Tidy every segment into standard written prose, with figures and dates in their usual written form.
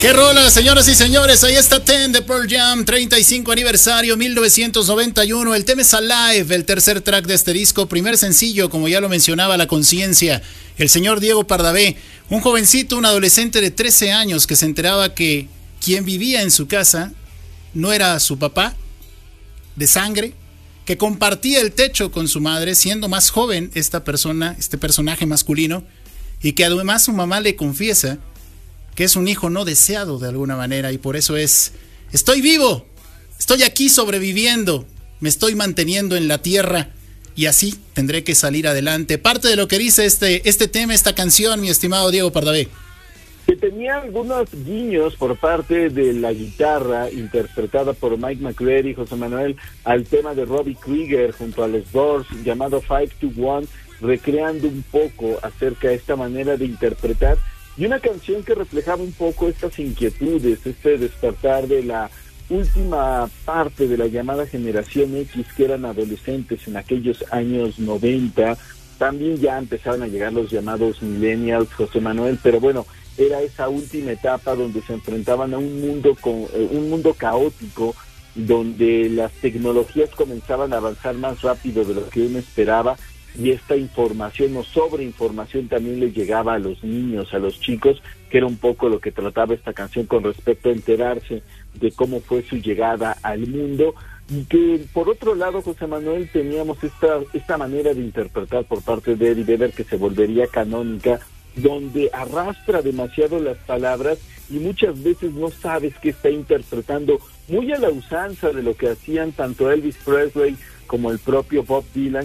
¡Qué rola, señoras y señores! Ahí está Ten de Pearl Jam, 35 aniversario, 1991. El tema es Alive, el tercer track de este disco, primer sencillo, como ya lo mencionaba, La Conciencia. El señor Diego Pardavé, un jovencito, un adolescente de 13 años que se enteraba que quien vivía en su casa no era su papá de sangre, que compartía el techo con su madre, siendo más joven esta persona, este personaje masculino, y que además su mamá le confiesa que es un hijo no deseado de alguna manera, y por eso estoy vivo, estoy aquí sobreviviendo, me estoy manteniendo en la tierra y así tendré que salir adelante. Parte de lo que dice este tema, esta canción, mi estimado Diego Pardavé. Que tenía algunos guiños por parte de la guitarra interpretada por Mike McCready, José Manuel, al tema de Robbie Krieger junto a Les Doors llamado 521, recreando un poco acerca de esta manera de interpretar. Y una canción que reflejaba un poco estas inquietudes, este despertar de la última parte de la llamada generación X, que eran adolescentes en aquellos años 90. También ya empezaron a llegar los llamados millennials, José Manuel, pero bueno, era esa última etapa donde se enfrentaban a un mundo caótico, donde las tecnologías comenzaban a avanzar más rápido de lo que uno esperaba, y esta información o sobreinformación también les llegaba a los niños, a los chicos, que era un poco lo que trataba esta canción con respecto a enterarse de cómo fue su llegada al mundo. Y que por otro lado, José Manuel, teníamos esta manera de interpretar por parte de Eddie Vedder que se volvería canónica, donde arrastra demasiado las palabras y muchas veces no sabes qué está interpretando, muy a la usanza de lo que hacían tanto Elvis Presley como el propio Bob Dylan,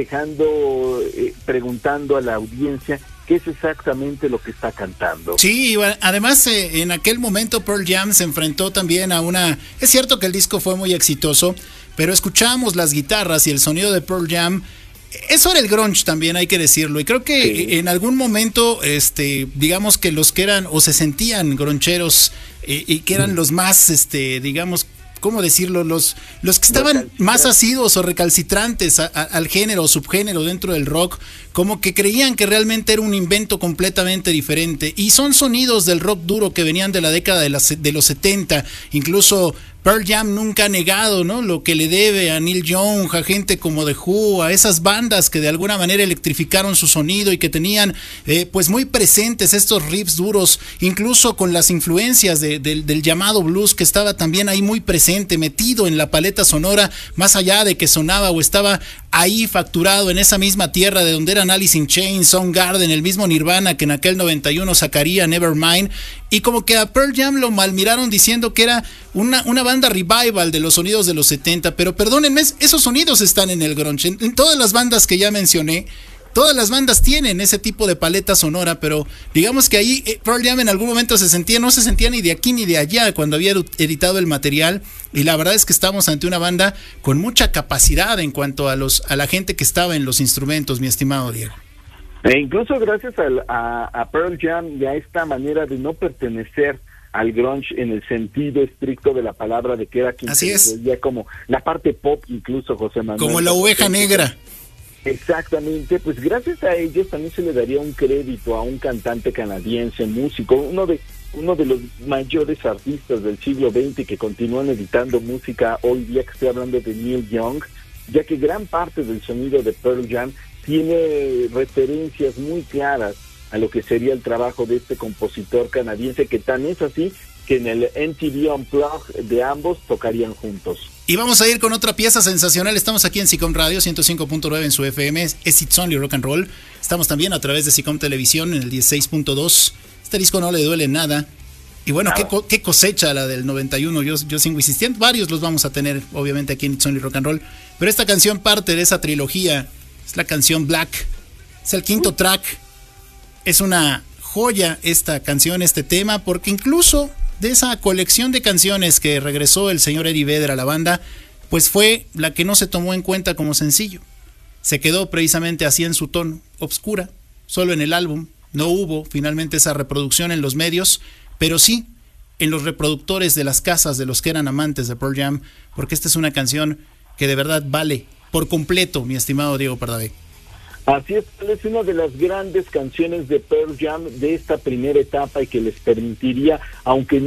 preguntando a la audiencia qué es exactamente lo que está cantando. Sí, además en aquel momento Pearl Jam se enfrentó también a es cierto que el disco fue muy exitoso, pero escuchábamos las guitarras y el sonido de Pearl Jam. Eso era el grunge también, hay que decirlo, y creo que sí, en algún momento, digamos que los que eran o se sentían gruncheros y que eran los más, digamos, ¿cómo decirlo? Los que estaban más asiduos o recalcitrantes al género o subgénero dentro del rock, como que creían que realmente era un invento completamente diferente. Y son sonidos del rock duro que venían de la década de los 70. Incluso Pearl Jam nunca ha negado, ¿no?, lo que le debe a Neil Young, a gente como The Who, a esas bandas que de alguna manera electrificaron su sonido y que tenían pues muy presentes estos riffs duros, incluso con las influencias del llamado blues, que estaba también ahí muy presente, metido en la paleta sonora, más allá de que sonaba o estaba ahí facturado en esa misma tierra de donde eran Alice in Chains, Soundgarden, el mismo Nirvana que en aquel 91 sacaría Nevermind. Y como que a Pearl Jam lo malmiraron diciendo que era una banda revival de los sonidos de los 70, pero perdónenme, esos sonidos están en el grunge, en todas las bandas que ya mencioné. Todas las bandas tienen ese tipo de paleta sonora, pero digamos que ahí Pearl Jam en algún momento no se sentía ni de aquí ni de allá cuando había editado el material, y la verdad es que estamos ante una banda con mucha capacidad en cuanto a la gente que estaba en los instrumentos, mi estimado Diego. E incluso gracias a Pearl Jam y a esta manera de no pertenecer al grunge en el sentido estricto de la palabra, de que era quien así es, ya como la parte pop, incluso, José Manuel, como la oveja negra. Exactamente, pues gracias a ellos también se le daría un crédito a un cantante canadiense, músico, uno de los mayores artistas del siglo XX que continúan editando música hoy día, que estoy hablando de Neil Young, ya que gran parte del sonido de Pearl Jam tiene referencias muy claras a lo que sería el trabajo de este compositor canadiense, que tan es así que en el MTV Unplugged de ambos tocarían juntos. Y vamos a ir con otra pieza sensacional. Estamos aquí en SICOM Radio 105.9 en su FM, es It's Only Rock and Roll. Estamos también a través de SICOM Televisión en el 16.2. Este disco no le duele nada. Y bueno, qué cosecha la del 91. Yo sigo insistiendo. Varios los vamos a tener, obviamente, aquí en It's Only Rock and Roll. Pero esta canción parte de esa trilogía. Es la canción Black. Es el quinto track. Es una joya esta canción, este tema, porque incluso de esa colección de canciones que regresó el señor Eddie Vedder a la banda, pues fue la que no se tomó en cuenta como sencillo. Se quedó precisamente así en su tono, obscura, solo en el álbum. No hubo finalmente esa reproducción en los medios, pero sí en los reproductores de las casas de los que eran amantes de Pearl Jam, porque esta es una canción que de verdad vale por completo, mi estimado Diego Pardavé. Así es una de las grandes canciones de Pearl Jam de esta primera etapa y que les permitiría, aunque no